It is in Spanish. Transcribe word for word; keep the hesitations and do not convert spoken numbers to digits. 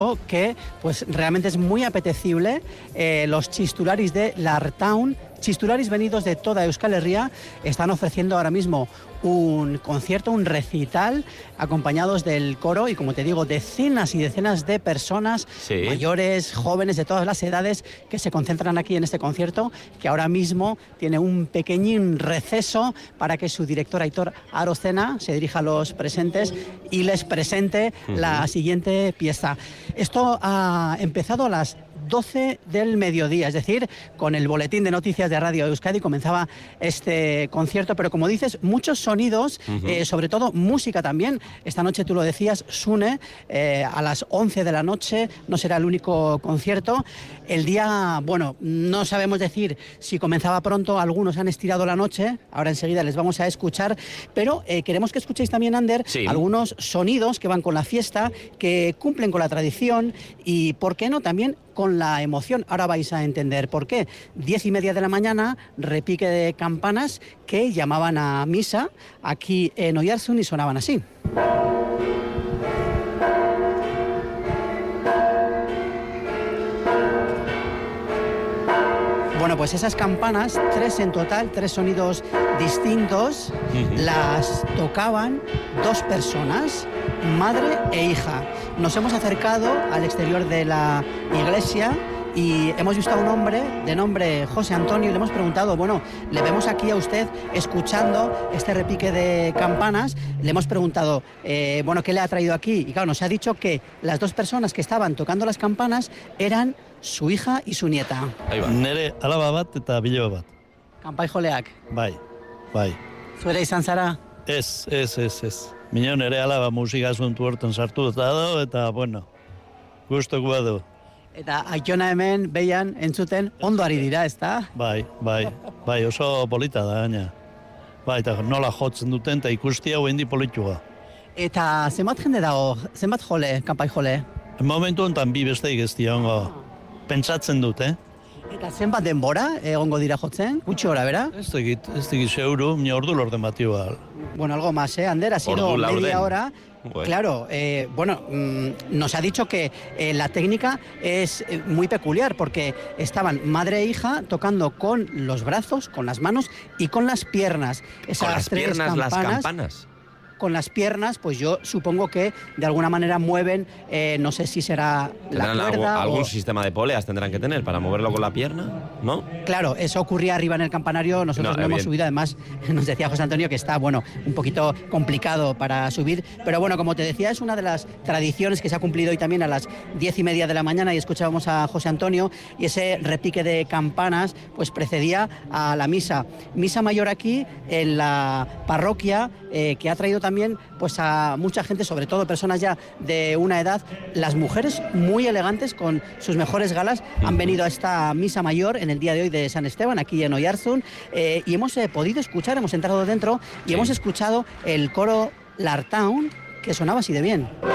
que pues realmente es muy apetecible. Eh, los chistularis de L'Artaun, chistularis venidos de toda Euskal Herria, están ofreciendo ahora mismo un concierto, un recital, acompañados del coro y, como te digo, decenas y decenas de personas, sí, mayores, jóvenes, de todas las edades, que se concentran aquí en este concierto, que ahora mismo tiene un pequeñín receso para que su director Aitor Arozena se dirija a los presentes y les presente uh-huh. la siguiente pieza. Esto ha empezado a las doce del mediodía, es decir, con el boletín de noticias de Radio Euskadi comenzaba este concierto, pero como dices, muchos sonidos, uh-huh. eh, sobre todo música también. Esta noche, tú lo decías, Sune, eh, a las once de la noche, no será el único concierto. El día, bueno, no sabemos decir si comenzaba pronto, algunos han estirado la noche, ahora enseguida les vamos a escuchar, pero eh, queremos que escuchéis también, Ander, sí. algunos sonidos que van con la fiesta, que cumplen con la tradición y, ¿por qué no?, también con la emoción. Ahora vais a entender por qué. Diez y media de la mañana, repique de campanas que llamaban a misa aquí en Oiartzun y sonaban así. Bueno, pues esas campanas, tres en total, tres sonidos distintos, uh-huh. las tocaban dos personas, madre e hija. Nos hemos acercado al exterior de la iglesia y hemos visto a un hombre de nombre José Antonio y le hemos preguntado, bueno, le vemos aquí a usted escuchando este repique de campanas, le hemos preguntado, eh, bueno, ¿qué le ha traído aquí? Y claro, nos ha dicho que las dos personas que estaban tocando las campanas eran su hija y su nieta. Nere alaba bat eta biloba bat. Kanpai joleak. Bai, bai. Zuera izan zara? Ez, ez, ez, ez. Mino nere alaba musika zuntu hortan sartu eta do, eta, bueno, gustokoa du. Eta Aitona hemen, behian, entzuten, ondo ari dira, ezta? Bai, bai, bai, oso polita da, gaina. Bai, eta nola jotzen duten, eta ikustia huendi politua. Eta zenbat jende dago, zenbat jole, kanpai jole? Momentu honetan bi besteik ez diongo. Pentsatzen dut, eh? Eta zenbat denbora egongo dira jotzen? Gutxi hora, bera? Ez tegit, ez tegit zeuru, mi ordu lorden batioa. Bueno, algo más, ¿eh, Ander? Ha sido media hora. Bueno. Claro, eh, bueno, mmm, nos ha dicho que eh, la técnica es eh, muy peculiar porque estaban madre e hija tocando con los brazos, con las manos y con las piernas. Esas con las tres piernas, campanas, las campanas. Con las piernas, pues yo supongo que de alguna manera mueven, eh, no sé si será la cuerda algo, o... algún sistema de poleas tendrán que tener para moverlo con la pierna, ¿no? Claro, eso ocurría arriba en el campanario, nosotros no, no hemos subido, además nos decía José Antonio que está, bueno, un poquito complicado para subir, pero bueno, como te decía, es una de las tradiciones que se ha cumplido hoy también a las diez y media de la mañana y escuchábamos a José Antonio y ese repique de campanas pues precedía a la misa. Misa mayor aquí en la parroquia, eh, que ha traído también también pues a mucha gente, sobre todo personas ya de una edad. Las mujeres muy elegantes con sus mejores galas han venido a esta misa mayor en el día de hoy de San Esteban aquí en Oiartzun, eh, y hemos eh, podido escuchar, hemos entrado dentro y sí. hemos escuchado el coro L'Artaun, que sonaba así de bien.